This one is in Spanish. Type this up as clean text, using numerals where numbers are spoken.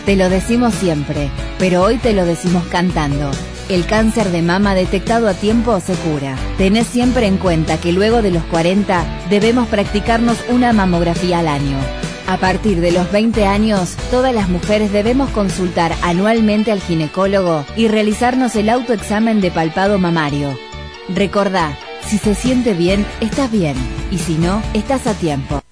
Te lo decimos siempre, pero hoy te lo decimos cantando. El cáncer de mama detectado a tiempo se cura. Tenés siempre en cuenta que luego de los 40 debemos practicarnos una mamografía al año. A partir de los 20 años, todas las mujeres debemos consultar anualmente al ginecólogo y realizarnos el autoexamen de palpado mamario. Recordá, si se siente bien, estás bien, y si no, estás a tiempo.